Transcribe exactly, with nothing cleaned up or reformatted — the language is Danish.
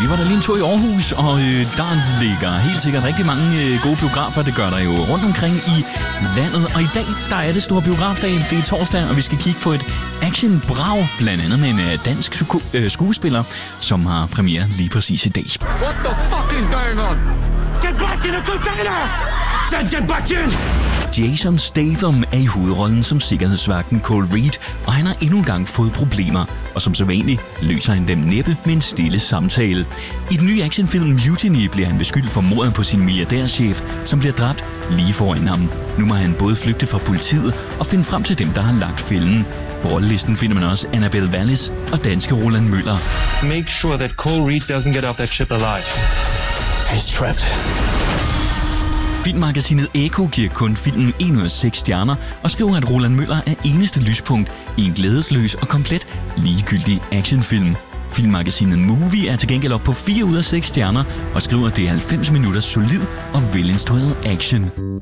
Vi var der lige en tur i Aarhus, og øh, der ligger helt sikkert rigtig mange øh, gode biografer. Det gør der jo rundt omkring i landet. Og i dag, der er det store biografdag. Det er torsdag, og vi skal kigge på et action-brag, blandt andet med en øh, dansk sku- øh, skuespiller, som har premiere lige præcis i dag. What the fuck is going on? Get back in the container! Said get back in! Jason Statham er i hovedrollen som sikkerhedsvagten Cole Reed, og han har endnu en gang fået problemer, og som så vanligt løser han dem næppe med en stille samtale. I den nye actionfilm Mutiny bliver han beskyldt for mordet på sin milliardærchef, som bliver dræbt lige foran ham. Nu må han både flygte fra politiet og finde frem til dem, der har lagt fælden. På rollelisten finder man også Annabelle Wallis og danske Roland Møller. Make sure that Cole Reed doesn't get off that ship alive. He's trapped. Filmmagasinet Eko giver kun filmen en ud af seks stjerner og skriver, at Roland Møller er eneste lyspunkt i en glædesløs og komplet ligegyldig actionfilm. Filmmagasinet Movie er til gengæld op på fire ud af seks stjerner og skriver, at det er halvfems minutters solid og velinstrueret action.